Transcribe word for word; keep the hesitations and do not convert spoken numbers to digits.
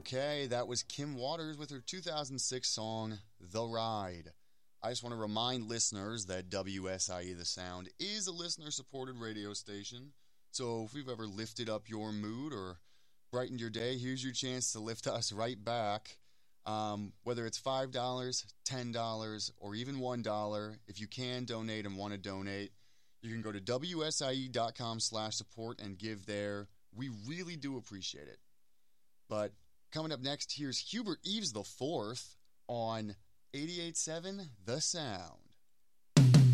Okay, that was Kim Waters with her two thousand six song, The Ride. I just want to remind listeners that W S I E The Sound is a listener-supported radio station. So if we've ever lifted up your mood or brightened your day, here's your chance to lift us right back. Um, whether it's five dollars, ten dollars, or even one dollar, if you can donate and want to donate, you can go to W S I E dot com slash support and give there. We really do appreciate it. But coming up next, here's Hubert Eaves the fourth on eighty-eight point seven The Sound.